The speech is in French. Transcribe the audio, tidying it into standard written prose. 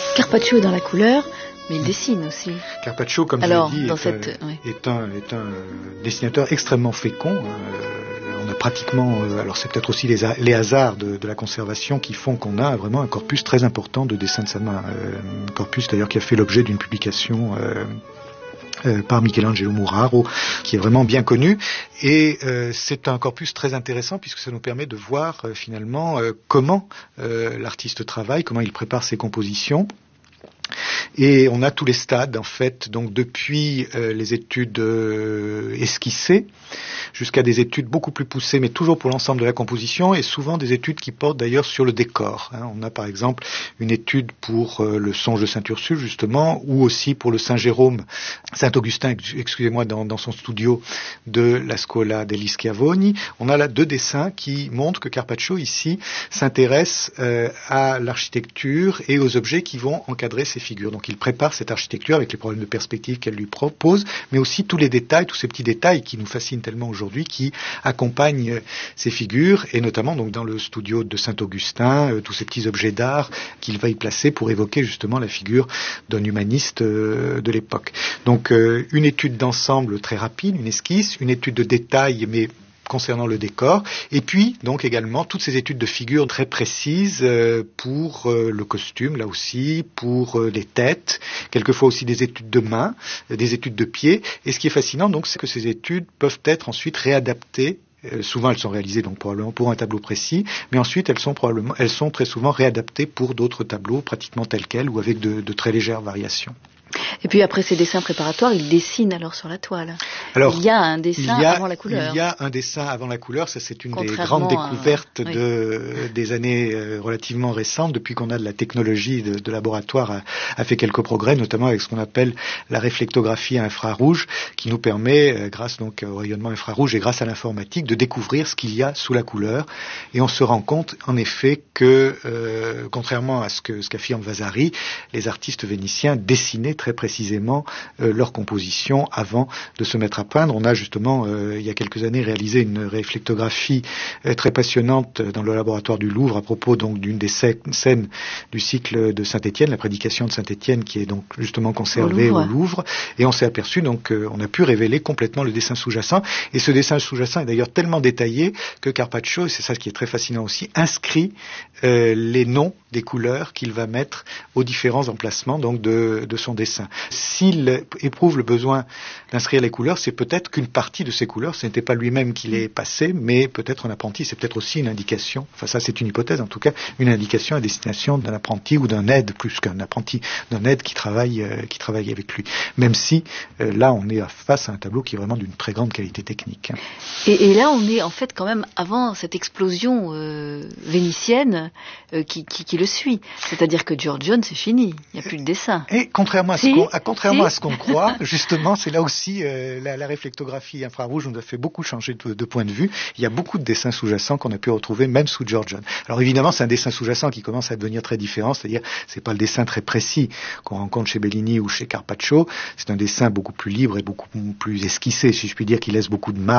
Carpaccio est dans la couleur, mais il dessine aussi. Carpaccio, comme je l'ai dit, est un dessinateur extrêmement fécond. On a pratiquement, alors c'est peut-être aussi les hasards de la conservation qui font qu'on a vraiment un corpus très important de dessins de sa main. Un corpus d'ailleurs qui a fait l'objet d'une publication par Michelangelo Muraro, qui est vraiment bien connu. Et c'est un corpus très intéressant puisque ça nous permet de voir finalement comment l'artiste travaille, comment il prépare ses compositions. Et on a tous les stades, en fait, donc depuis les études esquissées jusqu'à des études beaucoup plus poussées, mais toujours pour l'ensemble de la composition, et souvent des études qui portent d'ailleurs sur le décor. On a par exemple une étude pour le songe de Saint-Ursule, justement, ou aussi pour le Saint-Augustin, excusez-moi, dans son studio de la Scuola degli Schiavoni. On a là 2 dessins qui montrent que Carpaccio, ici, s'intéresse à l'architecture et aux objets qui vont encadrer ces figures. Donc il prépare cette architecture avec les problèmes de perspective qu'elle lui propose, mais aussi tous les détails, tous ces petits détails qui nous fascinent tellement aujourd'hui, qui accompagnent ces figures, et notamment donc dans le studio de Saint-Augustin, tous ces petits objets d'art qu'il va y placer pour évoquer justement la figure d'un humaniste de l'époque. Donc une étude d'ensemble très rapide, une esquisse, une étude de détail, mais concernant le décor, et puis donc également toutes ces études de figures très précises pour le costume, là aussi, pour les têtes, quelquefois aussi des études de mains, des études de pieds, et ce qui est fascinant donc c'est que ces études peuvent être ensuite réadaptées. Souvent elles sont réalisées donc probablement pour un tableau précis, mais ensuite elles sont très souvent réadaptées pour d'autres tableaux pratiquement tels quels ou avec de très légères variations. Et puis après ces dessins préparatoires, il dessine alors sur la toile. Alors, il y a un dessin avant la couleur. Il y a un dessin avant la couleur, ça c'est une des grandes découvertes des années relativement récentes, depuis qu'on a de la technologie de laboratoire a fait quelques progrès, notamment avec ce qu'on appelle la réflectographie à infrarouge, qui nous permet, grâce donc au rayonnement infrarouge et grâce à l'informatique, de découvrir ce qu'il y a sous la couleur. Et on se rend compte en effet que, contrairement à ce qu'affirme Vasari, les artistes vénitiens dessinaient très précisément leur composition avant de se mettre à peindre. On a justement, il y a quelques années, réalisé une réflectographie très passionnante dans le laboratoire du Louvre à propos donc d'une des scènes du cycle de Saint-Étienne, la prédication de Saint-Étienne, qui est donc justement conservée au Louvre. Et on s'est aperçu, donc, on a pu révéler complètement le dessin sous-jacent. Et ce dessin sous-jacent est d'ailleurs tellement détaillé que Carpaccio, et c'est ça qui est très fascinant aussi, inscrit les noms des couleurs qu'il va mettre aux différents emplacements donc de son dessin. S'il éprouve le besoin d'inscrire les couleurs, c'est peut-être qu'une partie de ces couleurs, ce n'était pas lui-même qui les passait, mais peut-être un apprenti, c'est peut-être aussi une indication, enfin ça c'est une hypothèse en tout cas, une indication à destination d'un apprenti ou d'un aide, plus qu'un apprenti, d'un aide qui travaille avec lui. Même si là on est face à un tableau qui est vraiment d'une très grande qualité technique. Et là on est en fait quand même avant cette explosion vénitienne qui le suit. C'est-à-dire que Giorgione c'est fini, il n'y a plus de dessin. Et contrairement à ce qu'on croit, justement, c'est là aussi la réflectographie infrarouge nous a fait beaucoup changer de point de vue. Il y a beaucoup de dessins sous-jacents qu'on a pu retrouver même sous Giorgione. Alors évidemment, c'est un dessin sous-jacent qui commence à devenir très différent, c'est-à-dire c'est pas le dessin très précis qu'on rencontre chez Bellini ou chez Carpaccio. C'est un dessin beaucoup plus libre et beaucoup plus esquissé, si je puis dire, qui laisse beaucoup de marge